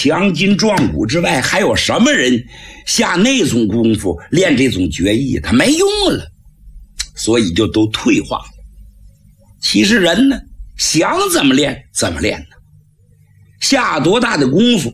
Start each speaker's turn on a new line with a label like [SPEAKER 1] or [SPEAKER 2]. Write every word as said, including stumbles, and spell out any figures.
[SPEAKER 1] 强筋壮骨之外，还有什么人下那种功夫练这种绝艺？他没用了，所以就都退化了。其实人呢，想怎么练怎么练呢，下多大的功夫